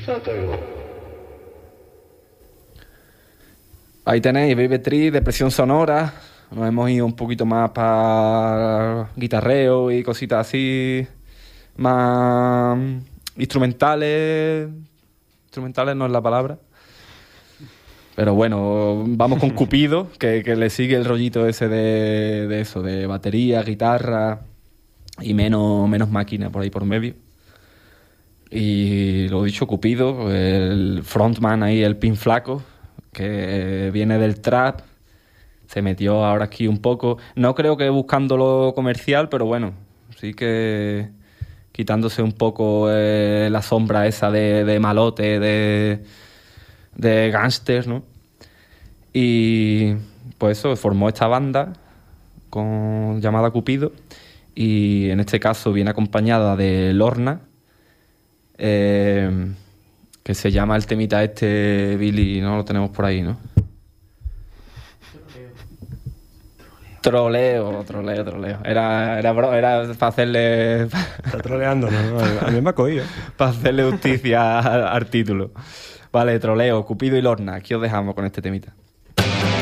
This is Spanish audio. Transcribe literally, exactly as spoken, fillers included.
Ahí tenéis Baby Tree, Depresión Sonora. Nos hemos ido un poquito más para guitarreo y cositas así, más instrumentales. Instrumentales no es la palabra. Pero bueno, vamos con Cupido, que, que le sigue el rollito ese de, de eso, de batería, guitarra y menos, menos máquina por ahí por medio. Y lo dicho, Cupido, el frontman ahí, el Pin Flaco, que viene del trap, se metió ahora aquí un poco. No creo que buscando lo comercial, pero bueno, sí que quitándose un poco eh, la sombra esa de, de malote, de... de gángster, ¿no? Y pues eso, formó esta banda con, llamada Cupido, y en este caso viene acompañada de Lorna, eh, que se llama el temita este, Billy, no lo tenemos por ahí, ¿no? Troleo, troleo, troleo. Era, era, bro, era para hacerle... Está troleando, ¿no? A mí me ha cogido. Para hacerle justicia al, al título. Vale, troleo, Cupido y Lorna. Aquí os dejamos con este temita.